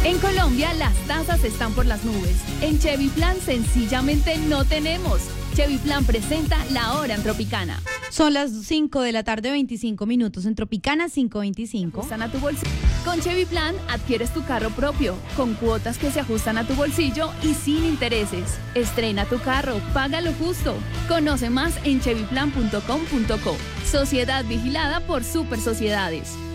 En Colombia las tasas están por las nubes. En Chevy Plan sencillamente no tenemos. Chevy Plan presenta La Hora en Tropicana. Son las 5 de la tarde, 25 minutos en Tropicana 525. Ajustan a tu bolsillo. Con Chevy Plan adquieres tu carro propio, con cuotas que se ajustan a tu bolsillo y sin intereses. Estrena tu carro, paga lo justo. Conoce más en chevyplan.com.co. Sociedad vigilada por Super Sociedades.